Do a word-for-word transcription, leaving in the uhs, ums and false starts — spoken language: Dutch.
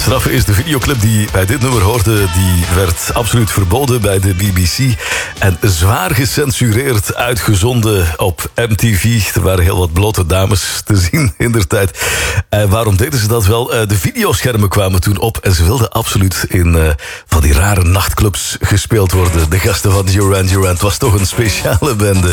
straffe is, de videoclip die bij dit nummer hoorde, die werd absoluut verboden bij de B B C. En zwaar gecensureerd, uitgezonden op M T V. Er waren heel wat blote dames te zien in der tijd. En waarom deden ze dat wel? De videoschermen kwamen toen op en ze wilden absoluut in uh, van die rare nachtclubs gespeeld worden. De gasten van Duran Duran, het was toch een speciale bende.